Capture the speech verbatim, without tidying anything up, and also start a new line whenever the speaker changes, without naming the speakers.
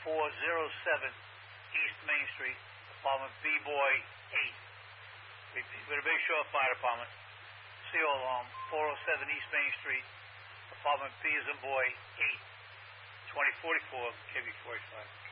four oh seven East Main Street, apartment B-Boy eight. With a Bay Shore Fire Department. C O alarm, four oh seven East Main Street, apartment B as in boy eight, twenty forty-four K B forty-five.